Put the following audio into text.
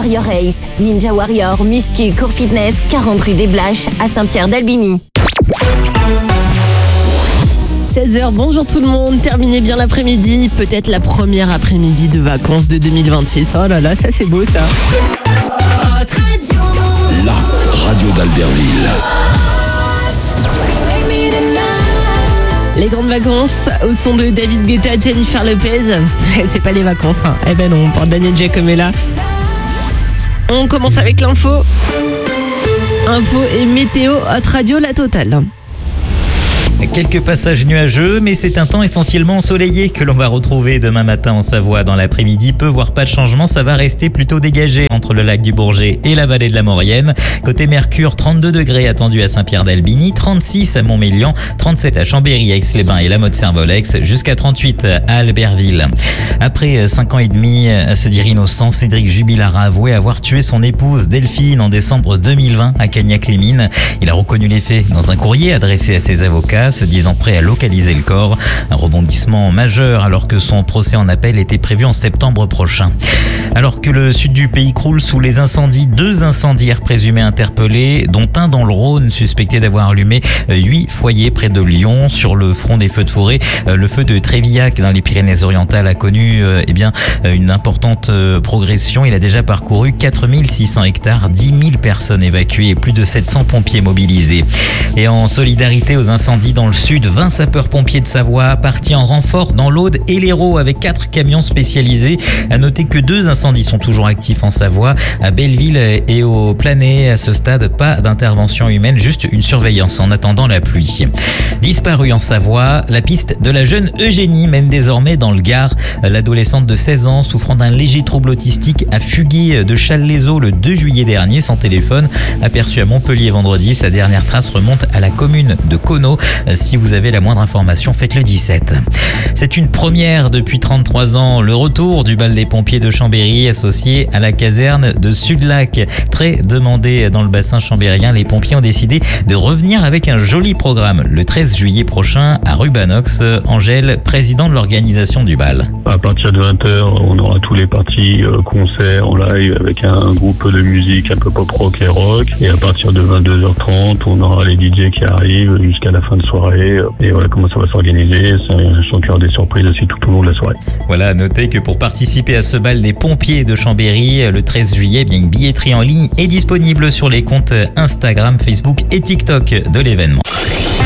Warrior Ace, Ninja Warrior, Muscu, Cours Fitness, 40 rue des Blaches à Saint-Pierre-d'Albigny. 16h, bonjour tout le monde, terminez bien l'après-midi, peut-être la première après-midi de vacances de 2026. Oh là là, ça c'est beau ça. La radio d'Albertville. Les grandes vacances au son de David Guetta, Jennifer Lopez. C'est pas les vacances, hein. Eh ben non, pour Daniel Giacomella. On commence avec l'info. Info et météo, Hot Radio, la totale. Quelques passages nuageux, mais c'est un temps essentiellement ensoleillé que l'on va retrouver demain matin en Savoie. Dans l'après-midi, peu voire pas de changement, ça va rester plutôt dégagé entre le lac du Bourget et la vallée de la Maurienne. Côté Mercure, 32 degrés attendus à Saint-Pierre-d'Albigny, 36 à Montmélian, 37 à Chambéry, Aix-les-Bains et la Motte-Servolex, jusqu'à 38 à Albertville. Après 5 ans et demi à se dire innocent, Cédric Jubilard a avoué avoir tué son épouse Delphine en décembre 2020 à Cagnac-les-Mines. Il a reconnu les faits dans un courrier adressé à ses avocats, se disant prêt à localiser le corps. Un rebondissement majeur alors que son procès en appel était prévu en septembre prochain. Alors que le sud du pays croule sous les incendies, 2 incendiaires présumés interpellés, dont un dans le Rhône, suspecté d'avoir allumé 8 foyers près de Lyon. Sur le front des feux de forêt, le feu de Trévillac dans les Pyrénées-Orientales a connu une importante progression. Il a déjà parcouru 4600 hectares, 10 000 personnes évacuées et plus de 700 pompiers mobilisés. Et en solidarité aux incendies dans le sud, 20 sapeurs-pompiers de Savoie partis en renfort dans l'Aude et l'Hérault avec 4 camions spécialisés. À noter que 2 incendies sont toujours actifs en Savoie, à Belleville et au Planay. À ce stade, pas d'intervention humaine, juste une surveillance en attendant la pluie. Disparue en Savoie, la piste de la jeune Eugénie mène désormais dans le Gard. L'adolescente de 16 ans, souffrant d'un léger trouble autistique, a fugué de Challes-les-Eaux le 2 juillet dernier sans téléphone. Aperçue à Montpellier vendredi, sa dernière trace remonte à la commune de Conneau. Si vous avez la moindre information, faites le 17. C'est une première depuis 33 ans, le retour du bal des pompiers de Chambéry associé à la caserne de Sud-Lac. Très demandé dans le bassin chambérien, les pompiers ont décidé de revenir avec un joli programme le 13 juillet prochain à Rubanox. Angèle, président de l'organisation du bal. À partir de 20h, on aura tous les parties concerts en live avec un groupe de musique un peu pop-rock et rock. Et à partir de 22h30, on aura les DJ qui arrivent jusqu'à la fin de soirée. Et voilà comment ça va s'organiser. Sans qu'il y aura des surprises aussi tout au long de la soirée. Voilà, à noter que pour participer à ce bal des pompiers de Chambéry, le 13 juillet, une billetterie en ligne est disponible sur les comptes Instagram, Facebook et TikTok de l'événement.